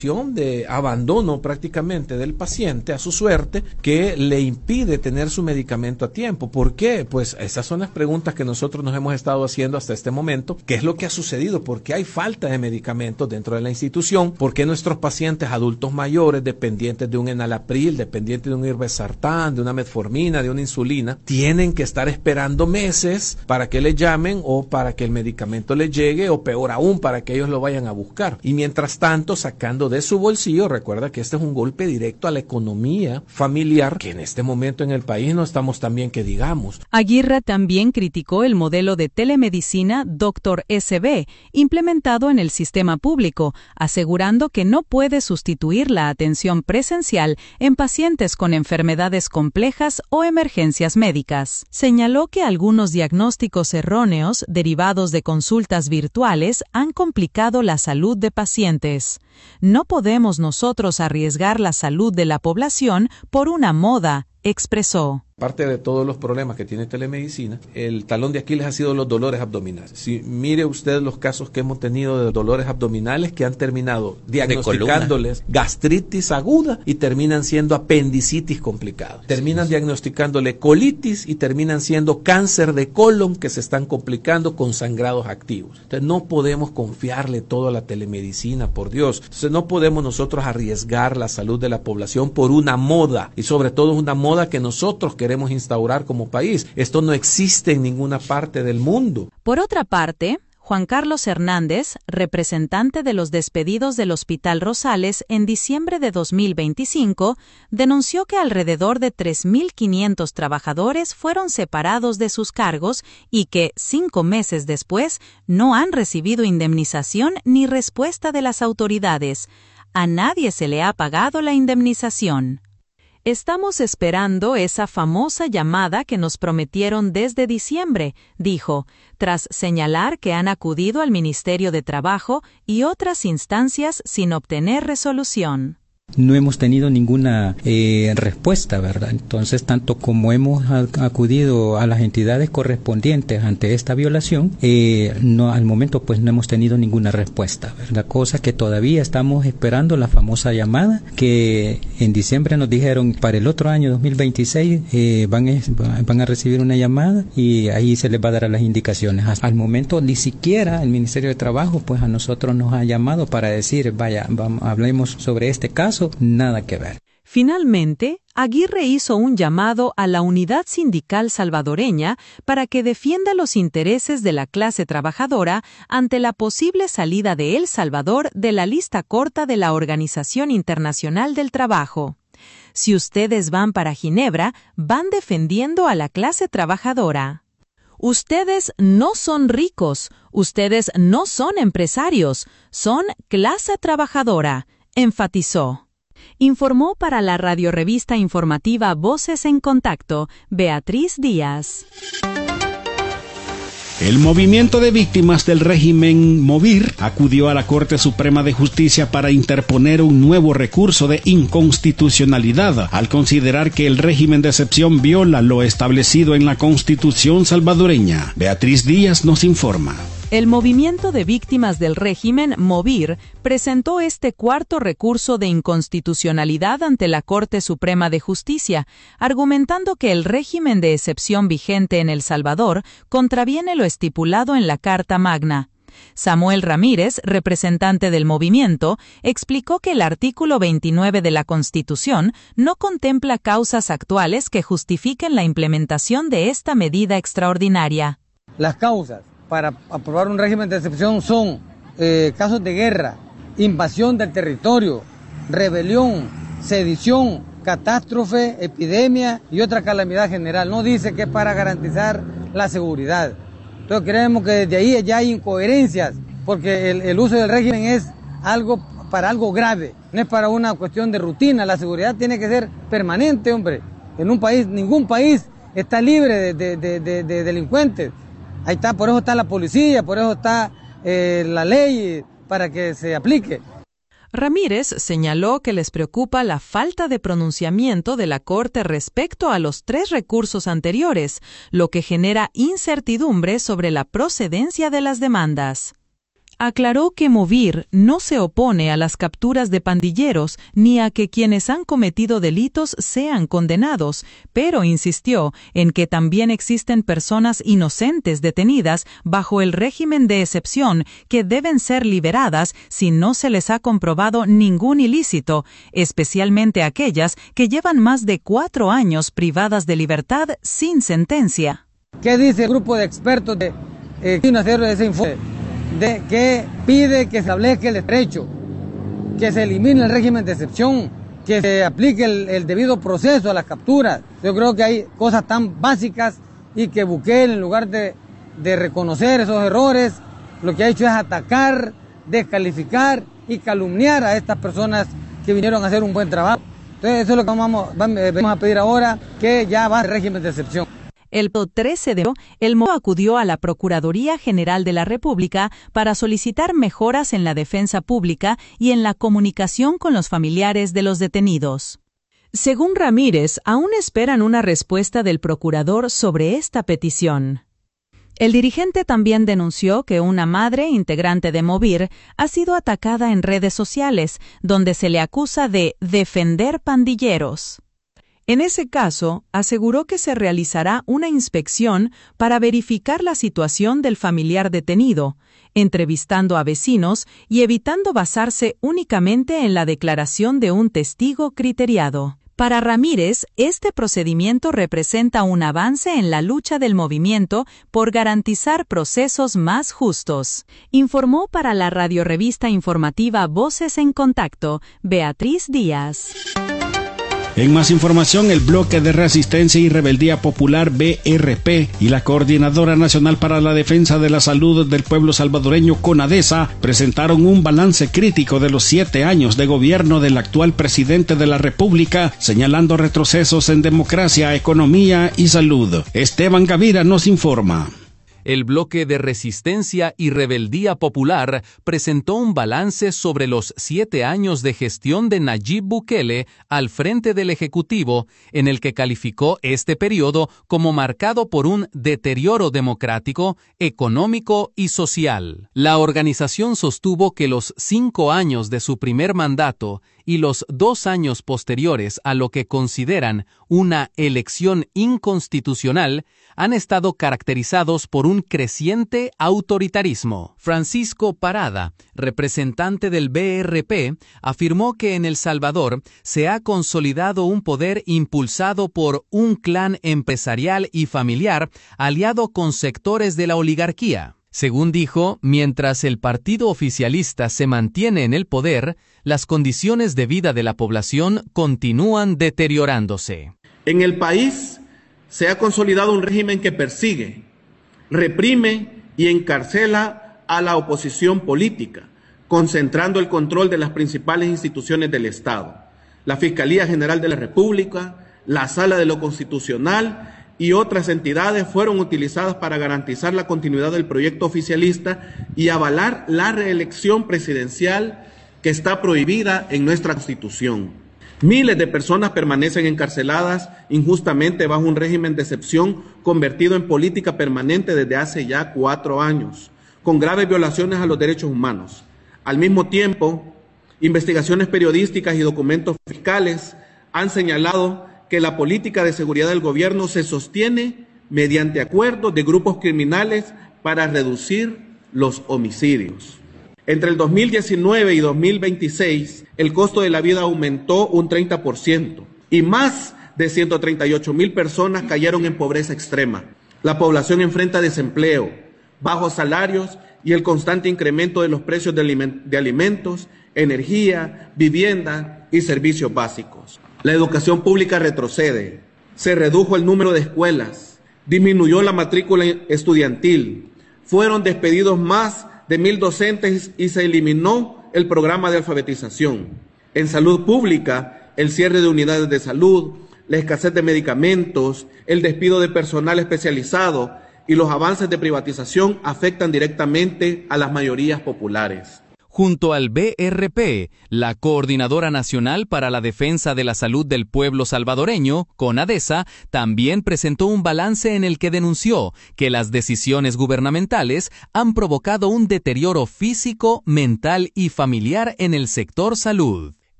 de abandono prácticamente del paciente a su suerte que le impide tener su medicamento a tiempo. ¿Por qué? Pues esas son las preguntas que nosotros nos hemos estado haciendo hasta este momento. ¿Qué es lo que ha sucedido? ¿Por qué hay falta de medicamentos dentro de la institución? ¿Por qué nuestros pacientes adultos mayores dependientes de un enalapril, dependientes de un irbesartán, de una metformina, de una insulina, tienen que estar esperando meses para que les llamen o para que el medicamento les llegue o peor aún para que ellos lo vayan a buscar? Y mientras tanto sacando de su bolsillo, recuerda que este es un golpe directo a la economía familiar, que en este momento en el país no estamos tan bien que digamos. Aguirre también criticó el modelo de telemedicina Dr. SB, implementado en el sistema público, asegurando que no puede sustituir la atención presencial en pacientes con enfermedades complejas o emergencias médicas. Señaló que algunos diagnósticos erróneos derivados de consultas virtuales han complicado la salud de pacientes. No podemos nosotros arriesgar la salud de la población por una moda, expresó. Aparte de todos los problemas que tiene telemedicina, el talón de Aquiles ha sido los dolores abdominales. Si mire usted los casos que hemos tenido de dolores abdominales que han terminado diagnosticándoles gastritis aguda y terminan siendo apendicitis complicada. Terminan diagnosticándole colitis y terminan siendo cáncer de colon que se están complicando con sangrados activos. Entonces no podemos confiarle todo a la telemedicina, por Dios. Entonces no podemos nosotros arriesgar la salud de la población por una moda y sobre todo una moda que nosotros queremos instaurar como país. Esto no existe en ninguna parte del mundo. Por otra parte, Juan Carlos Hernández, representante de los despedidos del Hospital Rosales en diciembre de 2025, denunció que alrededor de 3.500 trabajadores fueron separados de sus cargos y que, 5 meses después, no han recibido indemnización ni respuesta de las autoridades. A nadie se le ha pagado la indemnización. Estamos esperando esa famosa llamada que nos prometieron desde diciembre, dijo, tras señalar que han acudido al Ministerio de Trabajo y otras instancias sin obtener resolución. No hemos tenido ninguna respuesta, ¿verdad? Entonces, tanto como hemos acudido a las entidades correspondientes ante esta violación, no, al momento pues no hemos tenido ninguna respuesta, ¿verdad? Cosa que todavía estamos esperando la famosa llamada que en diciembre nos dijeron para el otro año 2026 van a recibir una llamada y ahí se les va a dar las indicaciones. Al momento ni siquiera el Ministerio de Trabajo pues a nosotros nos ha llamado para decir, vaya, hablemos sobre este caso. Nada que ver. Finalmente, Aguirre hizo un llamado a la unidad sindical salvadoreña para que defienda los intereses de la clase trabajadora ante la posible salida de El Salvador de la lista corta de la Organización Internacional del Trabajo. Si ustedes van para Ginebra, van defendiendo a la clase trabajadora. Ustedes no son ricos, ustedes no son empresarios, son clase trabajadora, enfatizó. Informó para la radiorevista informativa Voces en Contacto, Beatriz Díaz. El movimiento de víctimas del régimen MOVIR acudió a la Corte Suprema de Justicia para interponer un nuevo recurso de inconstitucionalidad al considerar que el régimen de excepción viola lo establecido en la Constitución salvadoreña. Beatriz Díaz nos informa. El movimiento de víctimas del régimen MOVIR presentó este cuarto recurso de inconstitucionalidad ante la Corte Suprema de Justicia, argumentando que el régimen de excepción vigente en El Salvador contraviene lo estipulado en la Carta Magna. Samuel Ramírez, representante del movimiento, explicó que el artículo 29 de la Constitución no contempla causas actuales que justifiquen la implementación de esta medida extraordinaria. Las causas para aprobar un régimen de excepción son casos de guerra, invasión del territorio, rebelión, sedición, catástrofe, epidemia y otra calamidad general. No dice que es para garantizar la seguridad. Entonces creemos que desde ahí ya hay incoherencias, porque el uso del régimen es para algo grave, no es para una cuestión de rutina. La seguridad tiene que ser permanente, hombre. En un país, ningún país está libre de delincuentes. Ahí está, por eso está la policía, por eso está la ley para que se aplique. Ramírez señaló que les preocupa la falta de pronunciamiento de la Corte respecto a los 3 recursos anteriores, lo que genera incertidumbre sobre la procedencia de las demandas. Aclaró que Movir no se opone a las capturas de pandilleros ni a que quienes han cometido delitos sean condenados, pero insistió en que también existen personas inocentes detenidas bajo el régimen de excepción que deben ser liberadas si no se les ha comprobado ningún ilícito, especialmente aquellas que llevan más de 4 años privadas de libertad sin sentencia. ¿Qué dice el grupo de expertos de ese informe? De que pide que se establezca el derecho, que se elimine el régimen de excepción, que se aplique el debido proceso a las capturas. Yo creo que hay cosas tan básicas y que Bukele, en lugar de reconocer esos errores, lo que ha hecho es atacar, descalificar y calumniar a estas personas que vinieron a hacer un buen trabajo. Entonces eso es lo que vamos a pedir ahora, que ya va el régimen de excepción. El 13 de enero, el MOVIR acudió a la Procuraduría General de la República para solicitar mejoras en la defensa pública y en la comunicación con los familiares de los detenidos. Según Ramírez, aún esperan una respuesta del procurador sobre esta petición. El dirigente también denunció que una madre integrante de Movir ha sido atacada en redes sociales, donde se le acusa de defender pandilleros. En ese caso, aseguró que se realizará una inspección para verificar la situación del familiar detenido, entrevistando a vecinos y evitando basarse únicamente en la declaración de un testigo criteriado. Para Ramírez, este procedimiento representa un avance en la lucha del movimiento por garantizar procesos más justos. Informó para la radiorevista informativa Voces en Contacto, Beatriz Díaz. En más información, el Bloque de Resistencia y Rebeldía Popular BRP y la Coordinadora Nacional para la Defensa de la Salud del Pueblo Salvadoreño CONADESA presentaron un balance crítico de los 7 años de gobierno del actual presidente de la República, señalando retrocesos en democracia, economía y salud. Esteban Gavira nos informa. El Bloque de Resistencia y Rebeldía Popular presentó un balance sobre los 7 años de gestión de Nayib Bukele al frente del Ejecutivo, en el que calificó este periodo como marcado por un deterioro democrático, económico y social. La organización sostuvo que los 5 años de su primer mandato y los 2 años posteriores a lo que consideran una elección inconstitucional han estado caracterizados por un creciente autoritarismo. Francisco Parada, representante del BRP, afirmó que en El Salvador se ha consolidado un poder impulsado por un clan empresarial y familiar aliado con sectores de la oligarquía. Según dijo, mientras el partido oficialista se mantiene en el poder, las condiciones de vida de la población continúan deteriorándose. En el país se ha consolidado un régimen que persigue, reprime y encarcela a la oposición política, concentrando el control de las principales instituciones del Estado, la Fiscalía General de la República, la Sala de lo Constitucional y otras entidades fueron utilizadas para garantizar la continuidad del proyecto oficialista y avalar la reelección presidencial que está prohibida en nuestra Constitución. Miles de personas permanecen encarceladas injustamente bajo un régimen de excepción convertido en política permanente desde hace ya 4 años, con graves violaciones a los derechos humanos. Al mismo tiempo, investigaciones periodísticas y documentos fiscales han señalado que la política de seguridad del gobierno se sostiene mediante acuerdos de grupos criminales para reducir los homicidios. Entre el 2019 y 2026, el costo de la vida aumentó un 30% y más de 138,000 personas cayeron en pobreza extrema. La población enfrenta desempleo, bajos salarios y el constante incremento de los precios de alimentos, energía, vivienda y servicios básicos. La educación pública retrocede, se redujo el número de escuelas, disminuyó la matrícula estudiantil, fueron despedidos más de 1,000 docentes y se eliminó el programa de alfabetización. En salud pública, el cierre de unidades de salud, la escasez de medicamentos, el despido de personal especializado y los avances de privatización afectan directamente a las mayorías populares. Junto al BRP, la Coordinadora Nacional para la Defensa de la Salud del Pueblo Salvadoreño, CONADESA, también presentó un balance en el que denunció que las decisiones gubernamentales han provocado un deterioro físico, mental y familiar en el sector salud.